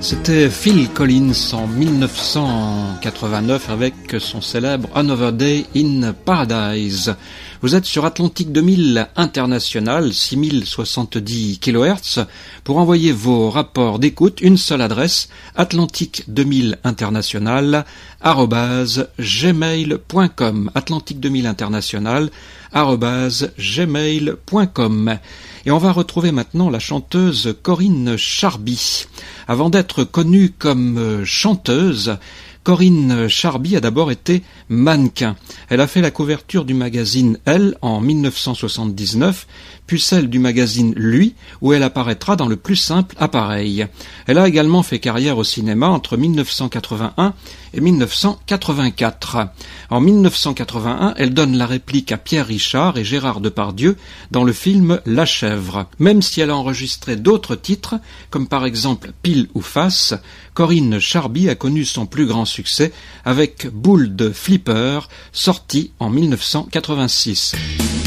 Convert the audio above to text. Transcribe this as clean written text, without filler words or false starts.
C'était Phil Collins en 1989 avec son célèbre Another Day in Paradise. Vous êtes sur Atlantique 2000 International, 6070 kHz. Pour envoyer vos rapports d'écoute, une seule adresse, Atlantique 2000 International, @gmail.com. Atlantique 2000 International, @gmail.com. Et on va retrouver maintenant la chanteuse Corinne Charby. Avant d'être connue comme chanteuse, Corinne Charby a d'abord été mannequin. Elle a fait la couverture du magazine Elle en 1979, puis celle du magazine Lui, où elle apparaîtra dans le plus simple appareil. Elle a également fait carrière au cinéma entre 1981 et 1984. En 1981, elle donne la réplique à Pierre Richard et Gérard Depardieu dans le film La Chèvre. Même si elle a enregistré d'autres titres, comme par exemple Pile ou Face, Corinne Charby a connu son plus grand succès avec Boule de Flipper, sorti en 1986.